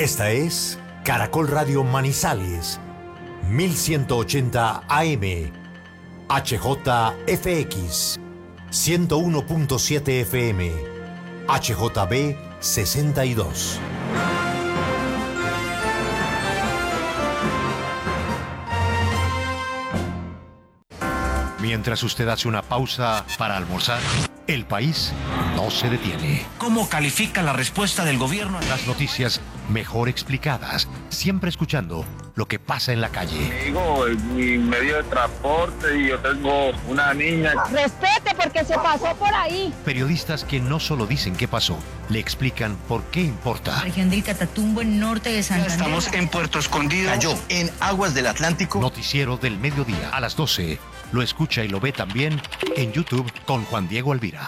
Esta es Caracol Radio Manizales, 1180 AM, HJFX, 101.7 FM, HJB 62. Mientras usted hace una pausa para almorzar, el país no se detiene. ¿Cómo califica la respuesta del gobierno? Las noticias mejor explicadas, siempre escuchando lo que pasa en la calle. Digo, mi medio de transporte y yo tengo una niña. Respete porque se pasó por ahí. Periodistas que no solo dicen qué pasó, le explican por qué importa. Región del Catatumbo, en norte de Santander. Estamos en Puerto Escondido. Cayó en aguas del Atlántico. Noticiero del mediodía a las 12. Lo escucha y lo ve también en YouTube con Juan Diego Alvira.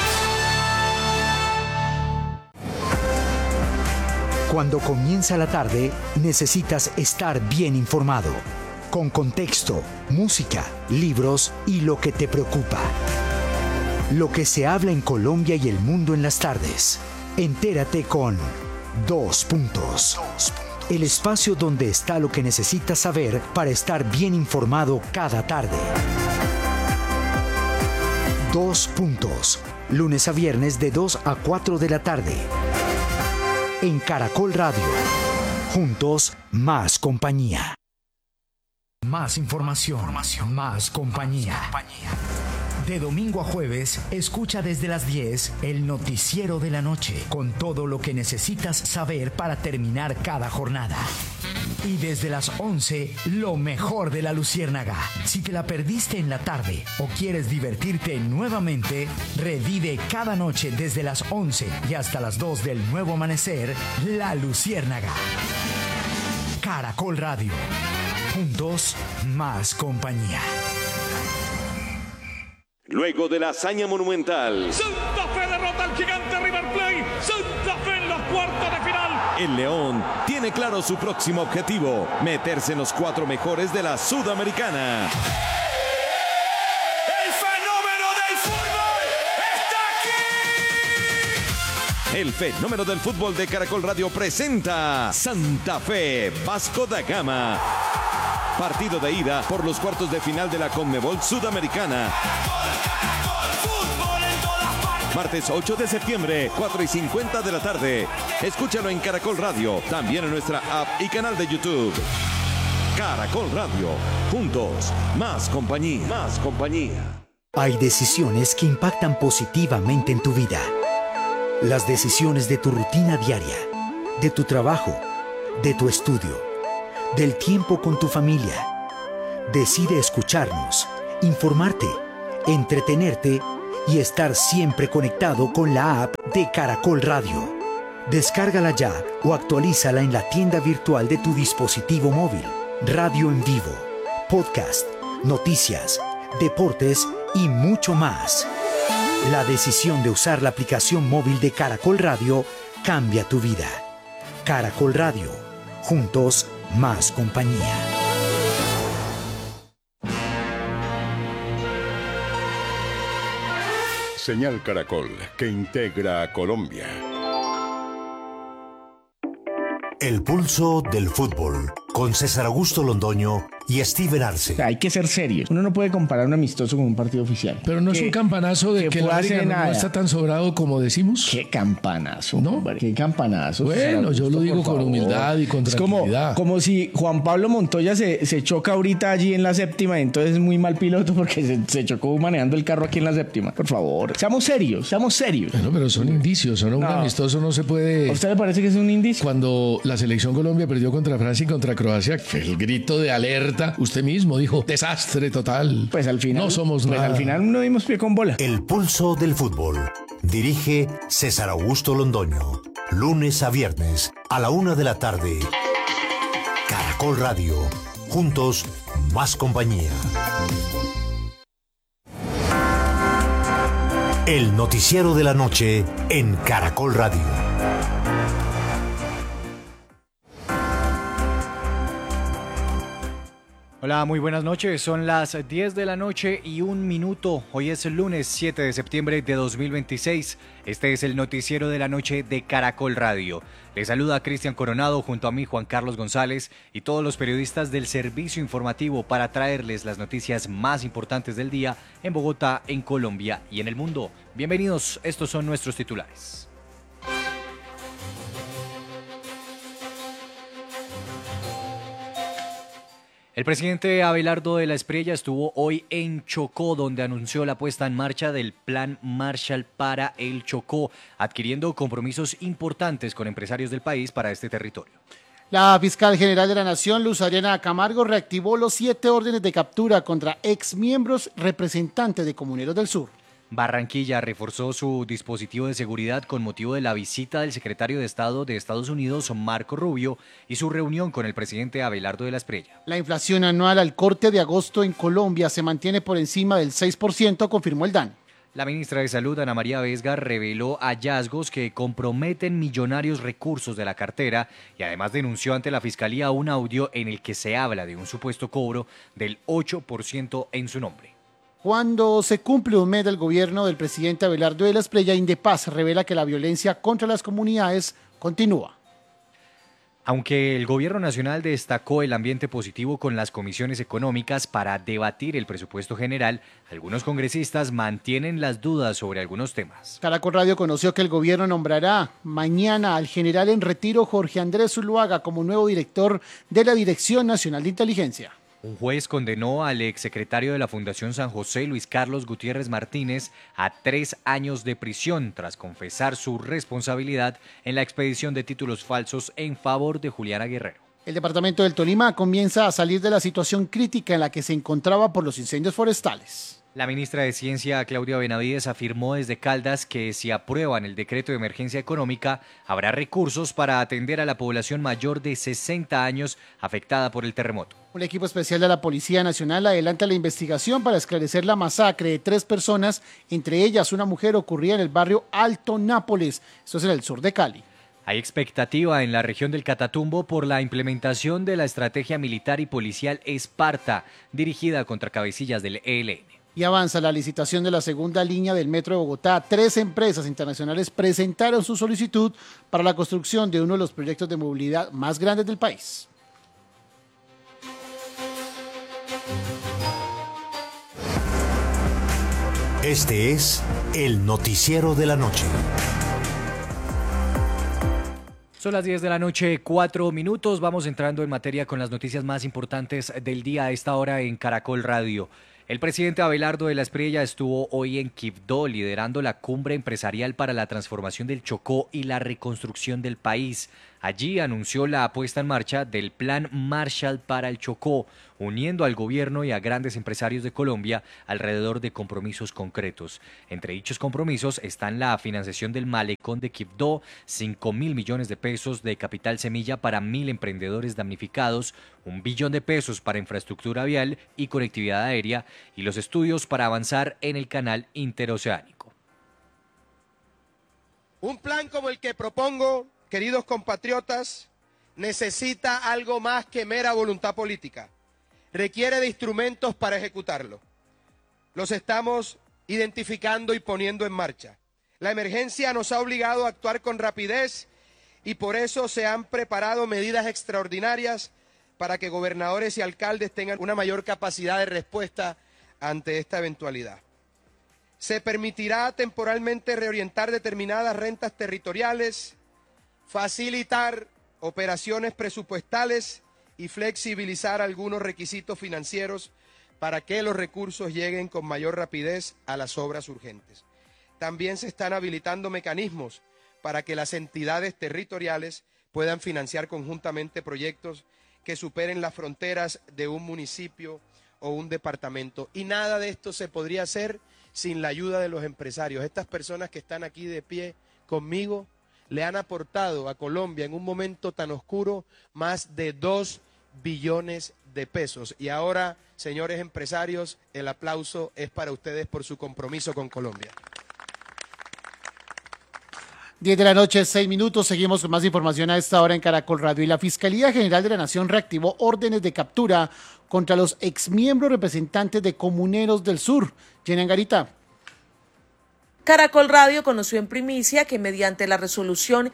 Cuando comienza la tarde, necesitas estar bien informado, con contexto, música, libros y lo que te preocupa. Lo que se habla en Colombia y el mundo en las tardes. Entérate con Dos Puntos. El espacio donde está lo que necesitas saber para estar bien informado cada tarde. Dos Puntos. Lunes a viernes de 2 a 4 de la tarde. En Caracol Radio. Juntos, más compañía. Más información, más compañía. De domingo a jueves, escucha desde las 10 el noticiero de la noche, con todo lo que necesitas saber para terminar cada jornada. Y desde las 11, lo mejor de la Luciérnaga. Si te la perdiste en la tarde o quieres divertirte nuevamente, revive cada noche desde las 11 y hasta las 2 del nuevo amanecer, La Luciérnaga. Caracol Radio. Juntos, más compañía. Luego de la hazaña monumental, Santa Fe derrota al gigante River Plate. Santa Fe en los cuartos de final. el León tiene claro su próximo objetivo: meterse en los 4 mejores de la Sudamericana. ¡El fenómeno del fútbol está aquí! El fenómeno del fútbol de Caracol Radio presenta Santa Fe Vasco da Gama. Partido de ida por los cuartos de final de la Conmebol Sudamericana. Martes 8 de septiembre, 4:50 de la tarde. Escúchalo en Caracol Radio, también en nuestra app y canal de YouTube. Caracol Radio, juntos, más compañía, más compañía. Hay decisiones que impactan positivamente en tu vida. Las decisiones de tu rutina diaria, de tu trabajo, de tu estudio, del tiempo con tu familia. Decide escucharnos, informarte, entretenerte y estar siempre conectado con la app de Caracol Radio. Descárgala ya o actualízala en la tienda virtual de tu dispositivo móvil. Radio en vivo, podcast, noticias, deportes y mucho más. La decisión de usar la aplicación móvil de Caracol Radio cambia tu vida. Caracol Radio. Juntos, más compañía. Señal Caracol, que integra a Colombia. El pulso del fútbol, con César Augusto Londoño y Steven Arce. Hay que ser serios. Uno no puede comparar un amistoso con un partido oficial. Pero no es un campanazo de que la Liga no está tan sobrado como decimos. ¿Qué campanazo? ¿No? ¿Qué campanazo? Bueno, yo lo digo con humildad y con tranquilidad. Es como si Juan Pablo Montoya se choca ahorita allí en la séptima, entonces es muy mal piloto porque se chocó manejando el carro aquí en la séptima. Por favor, seamos serios, seamos serios. Bueno, pero son indicios, ¿no? Un amistoso no se puede... ¿A usted le parece que es un indicio? Cuando la selección Colombia perdió contra Francia y contra Croacia, el grito de alerta, usted mismo dijo, desastre total. Pues al final... No somos nada. Al final no dimos pie con bola. El pulso del fútbol. Dirige César Augusto Londoño. Lunes a viernes a la 1 de la tarde. Caracol Radio. Juntos, más compañía. El noticiero de la noche en Caracol Radio. Hola, muy buenas noches. Son las 10 de la noche y 1 minuto. Hoy es el lunes 7 de septiembre de 2026. Este es el noticiero de la noche de Caracol Radio. Les saluda Cristian Coronado junto a mí, Juan Carlos González, y todos los periodistas del servicio informativo para traerles las noticias más importantes del día en Bogotá, en Colombia y en el mundo. Bienvenidos, estos son nuestros titulares. El presidente Abelardo de la Espriella estuvo hoy en Chocó, donde anunció la puesta en marcha del Plan Marshall para el Chocó, adquiriendo compromisos importantes con empresarios del país para este territorio. La fiscal general de la Nación, Luz Ariana Camargo, reactivó los 7 órdenes de captura contra exmiembros representantes de Comuneros del Sur. Barranquilla reforzó su dispositivo de seguridad con motivo de la visita del secretario de Estado de Estados Unidos, Marco Rubio, y su reunión con el presidente Abelardo de la Espriella. La inflación anual al corte de agosto en Colombia se mantiene por encima del 6%, confirmó el DAN. La ministra de Salud, Ana María Vesga, reveló hallazgos que comprometen millonarios recursos de la cartera y además denunció ante la Fiscalía un audio en el que se habla de un supuesto cobro del 8% en su nombre. Cuando se cumple un mes del gobierno del presidente Abelardo de la Espriella, Indepaz revela que la violencia contra las comunidades continúa. Aunque el gobierno nacional destacó el ambiente positivo con las comisiones económicas para debatir el presupuesto general, algunos congresistas mantienen las dudas sobre algunos temas. Caracol Radio conoció que el gobierno nombrará mañana al general en retiro Jorge Andrés Zuluaga como nuevo director de la Dirección Nacional de Inteligencia. Un juez condenó al exsecretario de la Fundación San José, Luis Carlos Gutiérrez Martínez, a 3 años de prisión tras confesar su responsabilidad en la expedición de títulos falsos en favor de Juliana Guerrero. El departamento del Tolima comienza a salir de la situación crítica en la que se encontraba por los incendios forestales. La ministra de Ciencia, Claudia Benavides, afirmó desde Caldas que si aprueban el decreto de emergencia económica, habrá recursos para atender a la población mayor de 60 años afectada por el terremoto. Un equipo especial de la Policía Nacional adelanta la investigación para esclarecer la masacre de 3 personas, entre ellas una mujer ocurrida en el barrio Alto Nápoles, esto es en el sur de Cali. Hay expectativa en la región del Catatumbo por la implementación de la estrategia militar y policial Esparta, dirigida contra cabecillas del ELN. Y avanza la licitación de la segunda línea del Metro de Bogotá. 3 empresas internacionales presentaron su solicitud para la construcción de uno de los proyectos de movilidad más grandes del país. Este es el noticiero de la noche. Son las 10 de la noche, 4 minutos. Vamos entrando en materia con las noticias más importantes del día a esta hora en Caracol Radio. El presidente Abelardo de la Espriella estuvo hoy en Quibdó liderando la cumbre empresarial para la transformación del Chocó y la reconstrucción del país. Allí anunció la puesta en marcha del Plan Marshall para el Chocó, uniendo al gobierno y a grandes empresarios de Colombia alrededor de compromisos concretos. Entre dichos compromisos están la financiación del malecón de Quibdó, 5.000 millones de pesos de capital semilla para 1.000 emprendedores damnificados, 1 billón de pesos para infraestructura vial y conectividad aérea y los estudios para avanzar en el canal interoceánico. Un plan como el que propongo, queridos compatriotas, necesita algo más que mera voluntad política. Requiere de instrumentos para ejecutarlo. Los estamos identificando y poniendo en marcha. La emergencia nos ha obligado a actuar con rapidez y por eso se han preparado medidas extraordinarias para que gobernadores y alcaldes tengan una mayor capacidad de respuesta ante esta eventualidad. Se permitirá temporalmente reorientar determinadas rentas territoriales, facilitar operaciones presupuestales y flexibilizar algunos requisitos financieros para que los recursos lleguen con mayor rapidez a las obras urgentes. También se están habilitando mecanismos para que las entidades territoriales puedan financiar conjuntamente proyectos que superen las fronteras de un municipio o un departamento. Y nada de esto se podría hacer sin la ayuda de los empresarios. Estas personas que están aquí de pie conmigo le han aportado a Colombia en un momento tan oscuro más de 2 billones de pesos. Y ahora, señores empresarios, el aplauso es para ustedes por su compromiso con Colombia. 10 de la noche, 6 minutos. Seguimos con más información a esta hora en Caracol Radio. Y la Fiscalía General de la Nación reactivó órdenes de captura contra los exmiembros representantes de Comuneros del Sur. Jenny Angarita. Caracol Radio conoció en primicia que mediante la resolución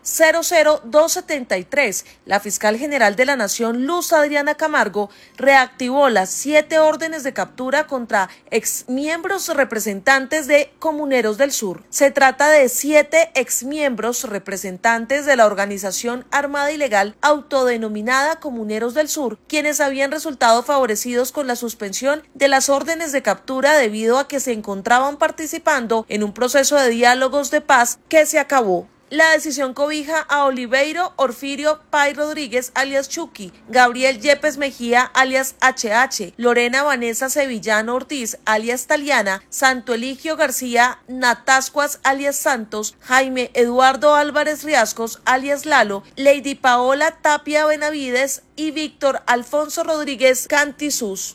00273, la fiscal general de la Nación, Luz Adriana Camargo, reactivó las 7 órdenes de captura contra exmiembros representantes de Comuneros del Sur. Se trata de 7 exmiembros representantes de la organización armada ilegal autodenominada Comuneros del Sur, quienes habían resultado favorecidos con la suspensión de las órdenes de captura debido a que se encontraban participando en un proceso de diálogos de paz que se acabó. La decisión cobija a Oliveiro Orfirio Pay Rodríguez alias Chucky, Gabriel Yepes Mejía alias HH, Lorena Vanessa Sevillano Ortiz alias Taliana, Santo Eligio García Natascuas alias Santos, Jaime Eduardo Álvarez Riascos alias Lalo, Lady Paola Tapia Benavides y Víctor Alfonso Rodríguez Cantisús.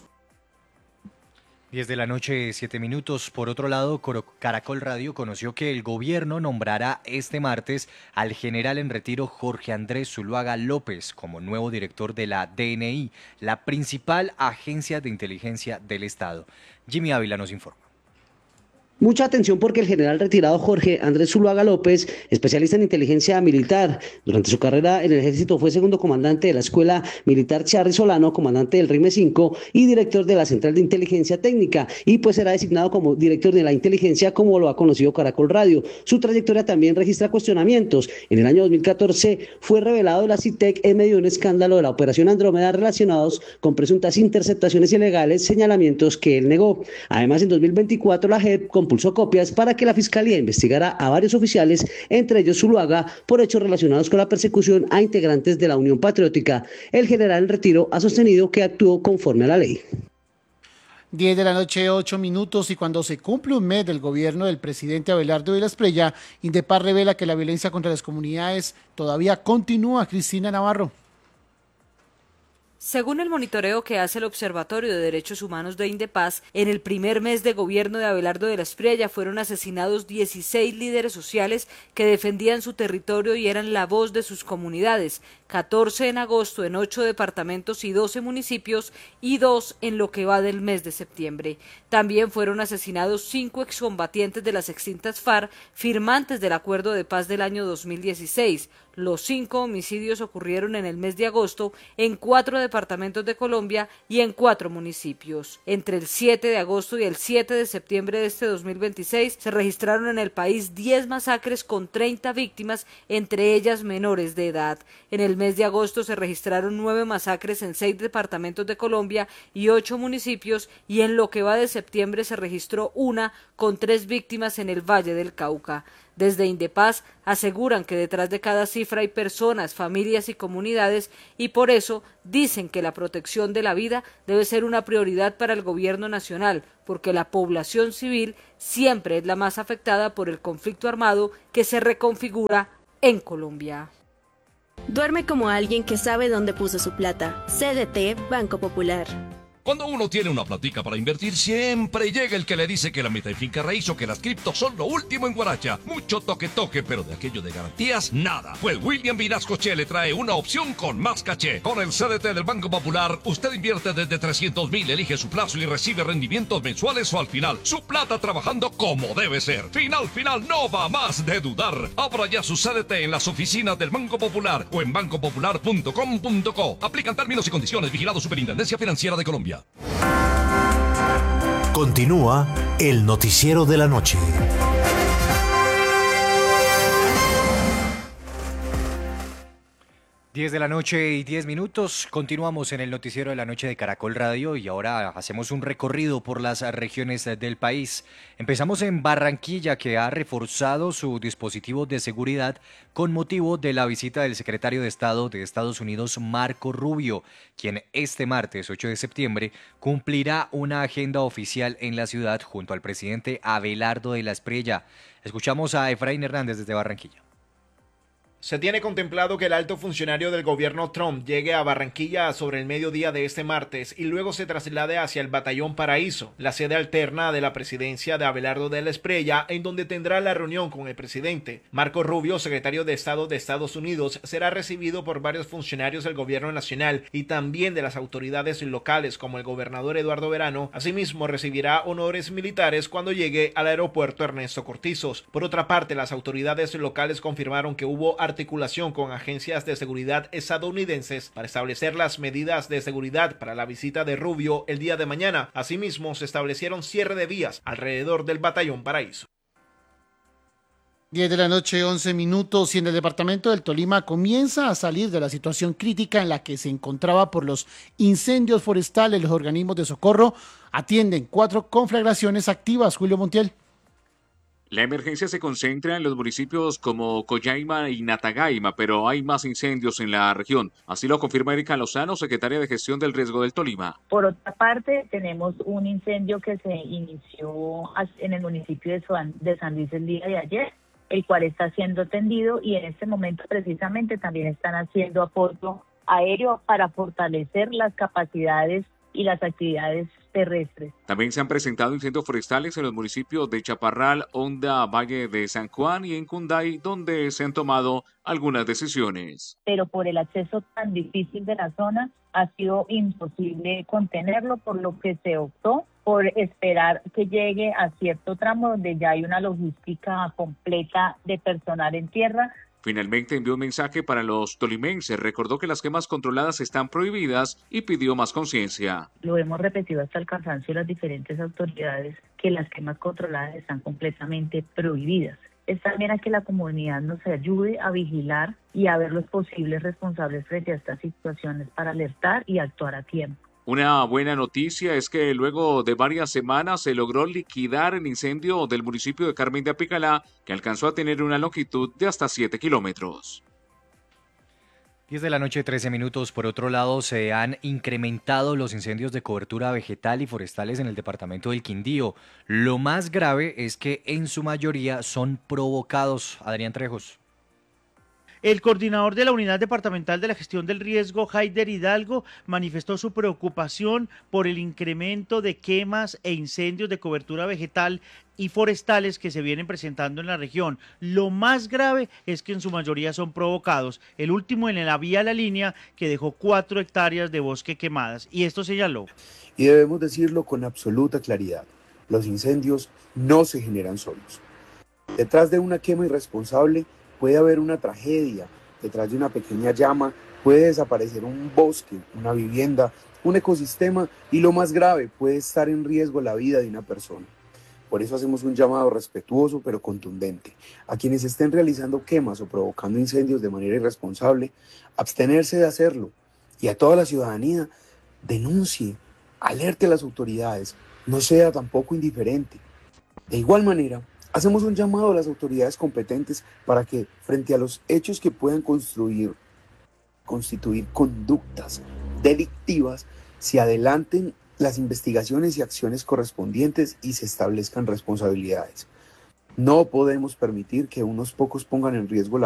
10 de la noche, 7 minutos. Por otro lado, Caracol Radio conoció que el gobierno nombrará este martes al general en retiro Jorge Andrés Zuluaga López como nuevo director de la DNI, la principal agencia de inteligencia del Estado. Jimmy Ávila nos informa. Mucha atención porque el general retirado Jorge Andrés Zuluaga López, especialista en inteligencia militar, durante su carrera en el ejército fue segundo comandante de la Escuela Militar Charri Solano, comandante del RIME 5 y director de la Central de Inteligencia Técnica, y pues será designado como director de la inteligencia, como lo ha conocido Caracol Radio. Su trayectoria también registra cuestionamientos. En el año 2014 fue revelado de la CITEC en medio de un escándalo de la Operación Andrómeda relacionados con presuntas interceptaciones ilegales, señalamientos que él negó. Además, en 2024 la JEP compulsó copias para que la Fiscalía investigara a varios oficiales, entre ellos Zuluaga, por hechos relacionados con la persecución a integrantes de la Unión Patriótica. El general en retiro ha sostenido que actuó conforme a la ley. 10 de la noche, 8 minutos, y cuando se cumple un mes del gobierno del presidente Abelardo de la Espriella, Indepaz revela que la violencia contra las comunidades todavía continúa. Cristina Navarro. Según el monitoreo que hace el Observatorio de Derechos Humanos de Indepaz, en el primer mes de gobierno de Abelardo de la Espriella fueron asesinados 16 líderes sociales que defendían su territorio y eran la voz de sus comunidades, 14 en agosto en 8 departamentos y 12 municipios y 2 en lo que va del mes de septiembre. También fueron asesinados 5 excombatientes de las extintas FARC, firmantes del Acuerdo de Paz del año 2016. Los 5 homicidios ocurrieron en el mes de agosto en 4 departamentos de Colombia y en 4 municipios. Entre el 7 de agosto y el 7 de septiembre de este 2026 se registraron en el país 10 masacres con 30 víctimas, entre ellas menores de edad. En el mes de agosto se registraron 9 masacres en 6 departamentos de Colombia y 8 municipios, y en lo que va de septiembre se registró una con 3 víctimas en el Valle del Cauca. Desde Indepaz aseguran que detrás de cada cifra hay personas, familias y comunidades, y por eso dicen que la protección de la vida debe ser una prioridad para el gobierno nacional, porque la población civil siempre es la más afectada por el conflicto armado que se reconfigura en Colombia. Duerme como alguien que sabe dónde puso su plata. CDT Banco Popular. Cuando uno tiene una platica para invertir, siempre llega el que le dice que la meta en finca raíz o que las criptos son lo último en Guaracha. Mucho toque, pero de aquello de garantías, nada. Pues William Vinasco Che le trae una opción con más caché. Con el CDT del Banco Popular, usted invierte desde 300,000, elige su plazo y recibe rendimientos mensuales o al final. Su plata trabajando como debe ser. Final, no va más de dudar. Abra ya su CDT en las oficinas del Banco Popular o en bancopopular.com.co. Aplican términos y condiciones. Vigilado Superintendencia Financiera de Colombia. Continúa el noticiero de la noche. 10 de la noche y 10 minutos. Continuamos en el noticiero de la noche de Caracol Radio y ahora hacemos un recorrido por las regiones del país. Empezamos en Barranquilla, que ha reforzado su dispositivo de seguridad con motivo de la visita del secretario de Estado de Estados Unidos, Marco Rubio, quien este martes 8 de septiembre cumplirá una agenda oficial en la ciudad junto al presidente Abelardo de la Espriella. Escuchamos a Efraín Hernández desde Barranquilla. Se tiene contemplado que el alto funcionario del gobierno Trump llegue a Barranquilla sobre el mediodía de este martes y luego se traslade hacia el Batallón Paraíso, la sede alterna de la presidencia de Abelardo de la Espriella, en donde tendrá la reunión con el presidente. Marco Rubio, secretario de Estado de Estados Unidos, será recibido por varios funcionarios del gobierno nacional y también de las autoridades locales como el gobernador Eduardo Verano. Asimismo, recibirá honores militares cuando llegue al aeropuerto Ernesto Cortizos. Por otra parte, las autoridades locales confirmaron que hubo articulación con agencias de seguridad estadounidenses para establecer las medidas de seguridad para la visita de Rubio el día de mañana. Asimismo, se establecieron cierre de vías alrededor del Batallón Paraíso. 10 de la noche, 11 minutos, y en el departamento del Tolima comienza a salir de la situación crítica en la que se encontraba por los incendios forestales. Los organismos de socorro atienden 4 conflagraciones activas. Julio Montiel. La emergencia se concentra en los municipios como Collaima y Natagaima, pero hay más incendios en la región. Así lo confirma Erika Lozano, secretaria de Gestión del Riesgo del Tolima. Por otra parte, tenemos un incendio que se inició en el municipio de San Luis el día de ayer, el cual está siendo atendido, y en este momento precisamente también están haciendo apoyo aéreo para fortalecer las capacidades y las actividades terrestres. También se han presentado incendios forestales en los municipios de Chaparral, Honda, Valle de San Juan y en Cunday, donde se han tomado algunas decisiones. Pero por el acceso tan difícil de la zona ha sido imposible contenerlo, por lo que se optó por esperar que llegue a cierto tramo donde ya hay una logística completa de personal en tierra. Finalmente envió un mensaje para los tolimenses, recordó que las quemas controladas están prohibidas y pidió más conciencia. Lo hemos repetido hasta el cansancio de las diferentes autoridades, que las quemas controladas están completamente prohibidas. Es también a que la comunidad nos ayude a vigilar y a ver los posibles responsables frente a estas situaciones para alertar y actuar a tiempo. Una buena noticia es que luego de varias semanas se logró liquidar el incendio del municipio de Carmen de Apicalá, que alcanzó a tener una longitud de hasta 7 kilómetros. 10 de la noche, 13 minutos. Por otro lado, se han incrementado los incendios de cobertura vegetal y forestales en el departamento del Quindío. Lo más grave es que en su mayoría son provocados. Adrián Trejos. El coordinador de la Unidad Departamental de la Gestión del Riesgo, Haider Hidalgo, manifestó su preocupación por el incremento de quemas e incendios de cobertura vegetal y forestales que se vienen presentando en la región. Lo más grave es que en su mayoría son provocados. El último en la vía La Línea, que dejó 4 hectáreas de bosque quemadas. Y esto señaló. Y debemos decirlo con absoluta claridad. Los incendios no se generan solos. Detrás de una quema irresponsable puede haber una tragedia, detrás de una pequeña llama puede desaparecer un bosque, una vivienda, un ecosistema, y lo más grave, puede estar en riesgo la vida de una persona. Por eso hacemos un llamado respetuoso pero contundente a quienes estén realizando quemas o provocando incendios de manera irresponsable, abstenerse de hacerlo, y a toda la ciudadanía, denuncie, alerte a las autoridades, no sea tampoco indiferente. De igual manera, hacemos un llamado a las autoridades competentes para que, frente a los hechos que puedan constituir conductas delictivas, se adelanten las investigaciones y acciones correspondientes y se establezcan responsabilidades. No podemos permitir que unos pocos pongan en riesgo la